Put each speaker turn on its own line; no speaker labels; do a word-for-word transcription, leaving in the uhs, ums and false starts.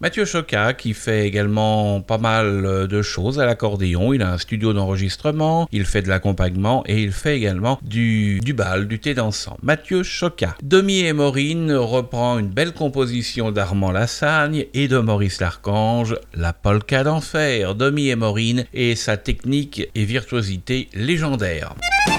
Mathieu Choca qui fait également pas mal de choses à l'accordéon. Il a un studio d'enregistrement, il fait de l'accompagnement et il fait également du, du bal, du thé dansant. Mathieu Choca. Demi et Maureen reprend une belle composition d'Armand Lassagne et de Maurice Larchange, la polka d'enfer. Demi et Maureen et sa technique et virtuosité légendaire.